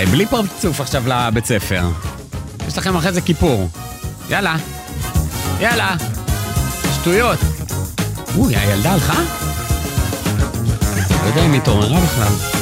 בלי פרצוף עכשיו לבית ספר. יש לכם אחרי זה כיפור. יאללה. יאללה. שטויות. הילדה הלכה? לא יודע אם היא התעוררה בכלל.